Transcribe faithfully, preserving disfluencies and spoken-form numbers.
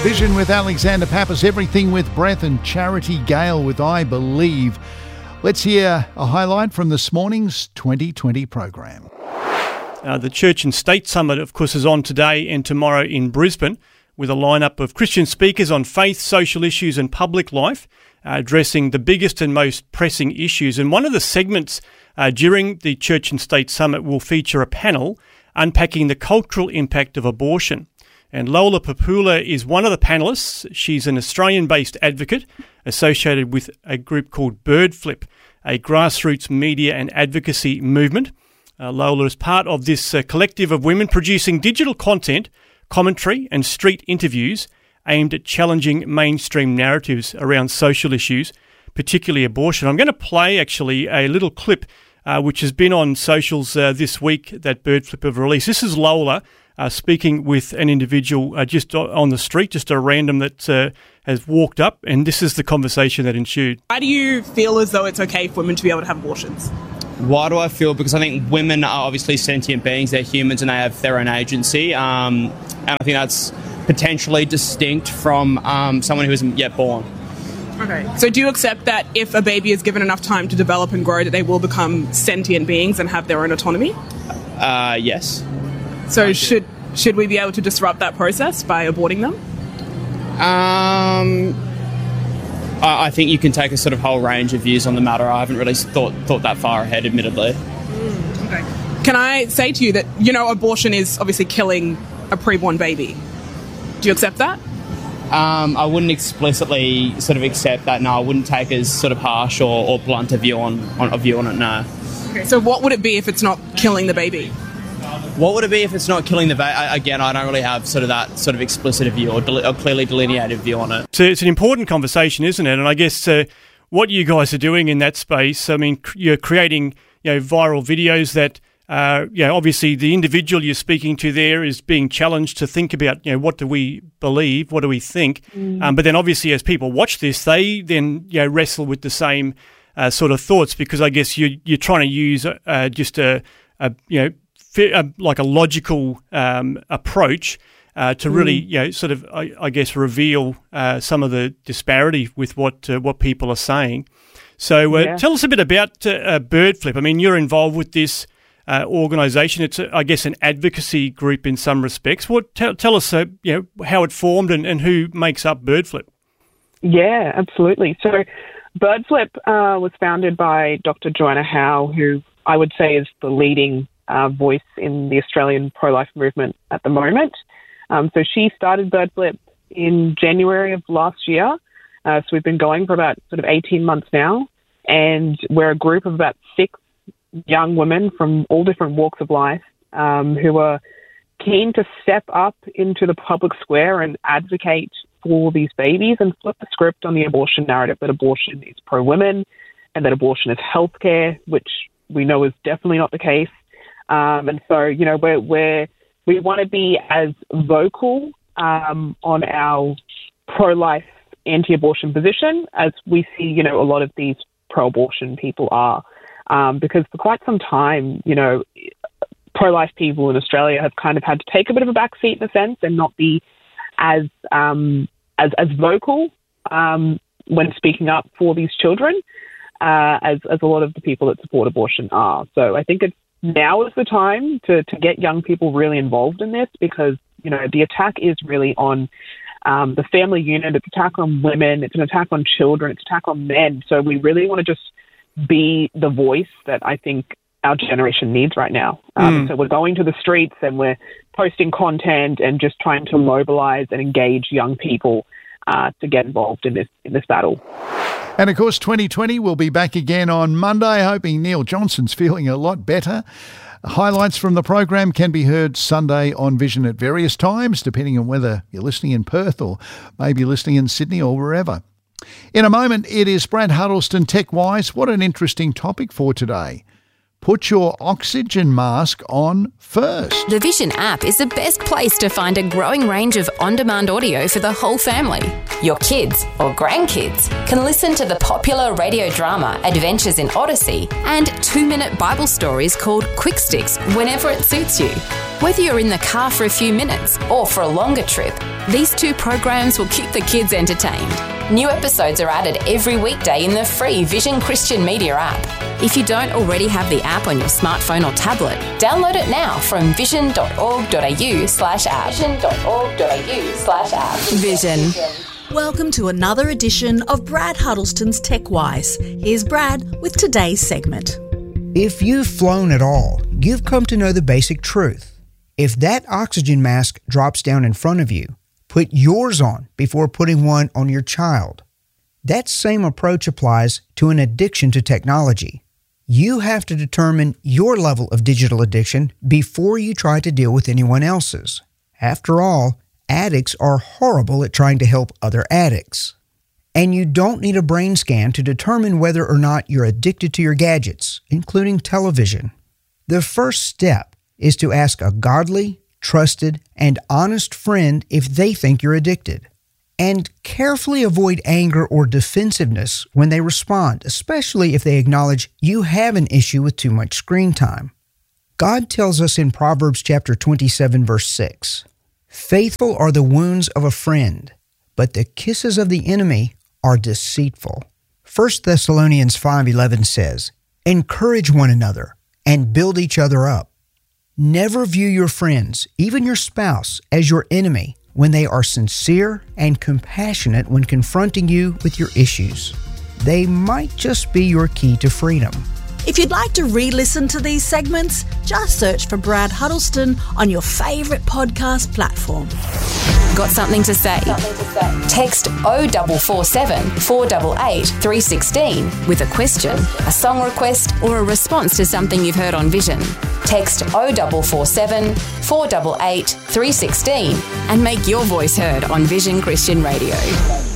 Vision with Alexander Pappas, Everything with Breath, and Charity Gale with I Believe. Let's hear a highlight from this morning's twenty twenty program. Uh, the Church and State Summit, of course, is on today and tomorrow in Brisbane with a lineup of Christian speakers on faith, social issues and public life, uh, addressing the biggest and most pressing issues. And one of the segments uh, during the Church and State Summit will feature a panel unpacking the cultural impact of abortion. And Lola Papula is one of the panellists. She's an Australian-based advocate associated with a group called Birdflip, a grassroots media and advocacy movement. Uh, Lola is part of this uh, collective of women producing digital content, commentary and street interviews aimed at challenging mainstream narratives around social issues, particularly abortion. I'm going to play actually a little clip uh, which has been on socials uh, this week that Birdflip have released. This is Lola Uh, speaking with an individual uh, just on the street, just a random that uh, has walked up, and this is the conversation that ensued. Why do you feel as though it's okay for women to be able to have abortions? Why do I feel? Because I think women are obviously sentient beings, they're humans and they have their own agency, um, and I think that's potentially distinct from um, someone who isn't yet born. Okay. So do you accept that if a baby is given enough time to develop and grow, that they will become sentient beings and have their own autonomy? Uh, yes. So should should we be able to disrupt that process by aborting them? Um, I, I think you can take a sort of whole range of views on the matter. I haven't really thought thought that far ahead, admittedly. Mm, okay. Can I say to you that, you know, abortion is obviously killing a preborn baby? Do you accept that? Um, I wouldn't explicitly sort of accept that. No, I wouldn't take as sort of harsh or, or blunt a view on, on a view on it. No. Okay. So what would it be if it's not killing the baby? What would it be if it's not killing the baby? Again, I don't really have sort of that sort of explicit view or, del- or clearly delineated view on it. So it's an important conversation, isn't it? And I guess uh, what you guys are doing in that space, I mean, you're creating, you know, viral videos that, uh, you know, obviously the individual you're speaking to there is being challenged to think about, you know, what do we believe, what do we think? Mm. Um, but then obviously as people watch this, they then, you know, wrestle with the same uh, sort of thoughts, because I guess you, you're trying to use uh, just a, a, you know, like a logical um, approach uh, to really, mm. you know, sort of, I, I guess, reveal uh, some of the disparity with what uh, what people are saying. So uh, yeah. Tell us a bit about uh, Birdflip. I mean, you're involved with this uh, organisation. It's, uh, I guess, an advocacy group in some respects. What tell, tell us, uh, you know, how it formed and, and who makes up Birdflip? Yeah, absolutely. So Birdflip uh, was founded by Doctor Joanna Howe, who I would say is the leading Uh, voice in the Australian pro-life movement at the moment. Um, so she started Birdflip in January of last year. Uh, so we've been going for about sort of eighteen months now. And we're a group of about six young women from all different walks of life um, who are keen to step up into the public square and advocate for these babies and flip the script on the abortion narrative, that abortion is pro-women and that abortion is healthcare, which we know is definitely not the case. Um, and so, you know, we're, we're, we want to be as vocal um, on our pro-life, anti-abortion position as we see, you know, a lot of these pro-abortion people are. Um, because for quite some time, you know, pro-life people in Australia have kind of had to take a bit of a backseat in a sense and not be as um, as, as vocal um, when speaking up for these children uh, as, as a lot of the people that support abortion are. So I think it's now is the time to, to get young people really involved in this, because, you know, the attack is really on um, the family unit. It's an attack on women. It's an attack on children. It's an attack on men. So we really want to just be the voice that I think our generation needs right now. Um, mm. So we're going to the streets and we're posting content and just trying to mobilize and engage young people uh, to get involved in this in this battle. And, of course, twenty twenty will be back again on Monday, hoping Neil Johnson's feeling a lot better. Highlights from the program can be heard Sunday on Vision at various times, depending on whether you're listening in Perth or maybe listening in Sydney or wherever. In a moment, it is Brad Huddleston, TechWise. What an interesting topic for today. put your oxygen mask on first. The Vision app is the best place to find a growing range of on-demand audio for the whole family. Your kids or grandkids can listen to the popular radio drama Adventures in Odyssey and two-minute Bible stories called Quick Sticks whenever it suits you. Whether you're in the car for a few minutes or for a longer trip, these two programs will keep the kids entertained. New episodes are added every weekday in the free Vision Christian Media app. If you don't already have the app on your smartphone or tablet, download it now from vision.org.au slash app. vision.org.au slash app. Vision. Welcome to another edition of Brad Huddleston's TechWise. Here's Brad with today's segment. If you've flown at all, you've come to know the basic truth. If that oxygen mask drops down in front of you, put yours on before putting one on your child. That same approach applies to an addiction to technology. You have to determine your level of digital addiction before you try to deal with anyone else's. After all, addicts are horrible at trying to help other addicts. And you don't need a brain scan to determine whether or not you're addicted to your gadgets, including television. The first step is to ask a godly, trusted, and honest friend if they think you're addicted. And carefully avoid anger or defensiveness when they respond, especially if they acknowledge you have an issue with too much screen time. God tells us in Proverbs chapter twenty-seven, verse six, "Faithful are the wounds of a friend, but the kisses of the enemy are deceitful." First Thessalonians five eleven says, "Encourage one another and build each other up." Never view your friends, even your spouse, as your enemy when they are sincere and compassionate when confronting you with your issues. They might just be your key to freedom. If you'd like to re-listen to these segments, just search for Brad Huddleston on your favourite podcast platform. Got something to say? Something to say. Text oh four four seven, four eight eight, three one six with a question, a song request, or a response to something you've heard on Vision. Text oh four four seven, four eight eight, three one six and make your voice heard on Vision Christian Radio.